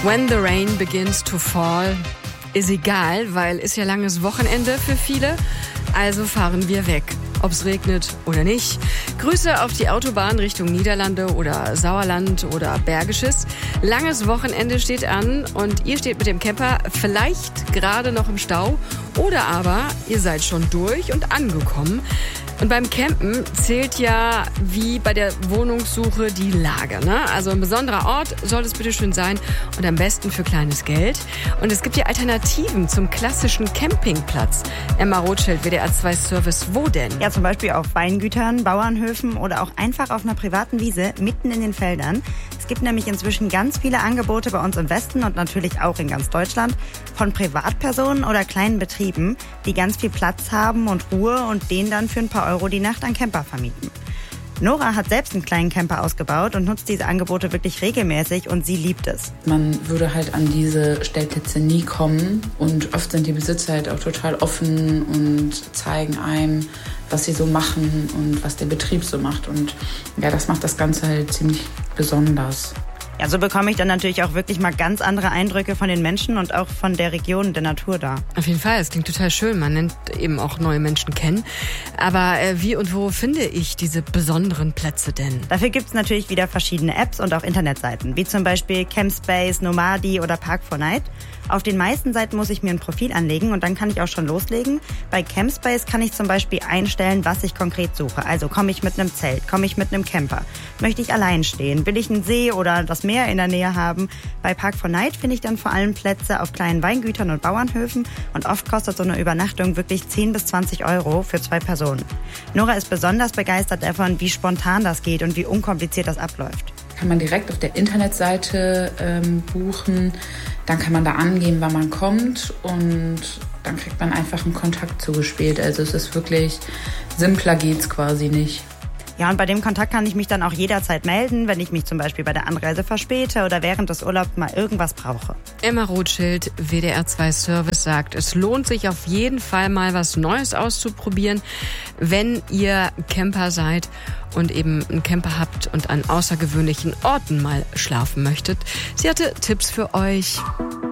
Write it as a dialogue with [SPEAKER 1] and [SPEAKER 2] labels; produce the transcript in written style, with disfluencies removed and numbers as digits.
[SPEAKER 1] When the rain begins to fall, ist egal, weil ist ja langes Wochenende für viele, also fahren wir weg. Ob's regnet oder nicht. Grüße auf die Autobahn Richtung Niederlande oder Sauerland oder Bergisches. Langes Wochenende steht an und ihr steht mit dem Camper vielleicht gerade noch im Stau oder aber ihr seid schon durch und angekommen. Und beim Campen zählt ja wie bei der Wohnungssuche die Lage, ne? Also ein besonderer Ort soll es bitte schön sein und am besten für kleines Geld. Und es gibt ja Alternativen zum klassischen Campingplatz. Emma Rothschild, WDR 2 Service, wo denn?
[SPEAKER 2] Ja, zum Beispiel auf Weingütern, Bauernhöfen oder auch einfach auf einer privaten Wiese mitten in den Feldern. Es gibt nämlich inzwischen ganz viele Angebote bei uns im Westen und natürlich auch in ganz Deutschland von Privatpersonen oder kleinen Betrieben, die ganz viel Platz haben und Ruhe und den dann für ein paar Euro die Nacht an Camper vermieten. Nora hat selbst einen kleinen Camper ausgebaut und nutzt diese Angebote wirklich regelmäßig und sie liebt es.
[SPEAKER 3] Man würde halt an diese Stellplätze nie kommen und oft sind die Besitzer halt auch total offen und zeigen einem, was sie so machen und was der Betrieb so macht. Und ja, das macht das Ganze halt ziemlich besonders.
[SPEAKER 2] Ja, so bekomme ich dann natürlich auch wirklich mal ganz andere Eindrücke von den Menschen und auch von der Region, der Natur da.
[SPEAKER 1] Auf jeden Fall, es klingt total schön. Man lernt eben auch neue Menschen kennen. Aber wie und wo finde ich diese besonderen Plätze denn?
[SPEAKER 2] Dafür gibt es natürlich wieder verschiedene Apps und auch Internetseiten, wie zum Beispiel Campspace, Nomadi oder Park4Night. Auf den meisten Seiten muss ich mir ein Profil anlegen und dann kann ich auch schon loslegen. Bei Campspace kann ich zum Beispiel einstellen, was ich konkret suche. Also komme ich mit einem Zelt, komme ich mit einem Camper, möchte ich allein stehen, will ich einen See oder das Meer in der Nähe haben. Bei Park4Night finde ich dann vor allem Plätze auf kleinen Weingütern und Bauernhöfen und oft kostet so eine Übernachtung wirklich 10 bis 20 Euro für 2 Personen. Nora ist besonders begeistert davon, wie spontan das geht und wie unkompliziert das abläuft.
[SPEAKER 3] Kann man direkt auf der Internetseite buchen. Dann kann man da angeben, wann man kommt und dann kriegt man einfach einen Kontakt zugespielt. Also es ist wirklich, simpler geht's quasi nicht.
[SPEAKER 2] Ja, und bei dem Kontakt kann ich mich dann auch jederzeit melden, wenn ich mich zum Beispiel bei der Anreise verspäte oder während des Urlaubs mal irgendwas brauche.
[SPEAKER 1] Emma Rothschild, WDR 2 Service, sagt, es lohnt sich auf jeden Fall mal was Neues auszuprobieren, wenn ihr Camper seid und eben einen Camper habt und an außergewöhnlichen Orten mal schlafen möchtet. Sie hatte Tipps für euch.